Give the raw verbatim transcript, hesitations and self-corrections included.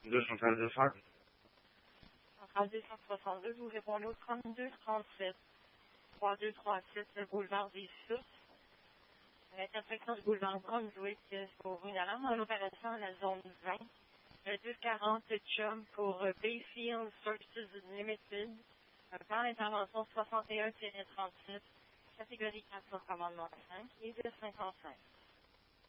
deux cent trente-cinq. Centrale deux cent soixante-deux, vous répondez au trente-deux trente-sept. trois deux trois sept, le boulevard des Sources. L'intersection du boulevard Brunswick pour une alarme en opération à la zone vingt. Le deux quarante Chum pour Bayfield Services Limited. Un plan d'intervention soixante et un trente-sept. Catégorie quatre sur commandement cinq et deux cinquante-cinq.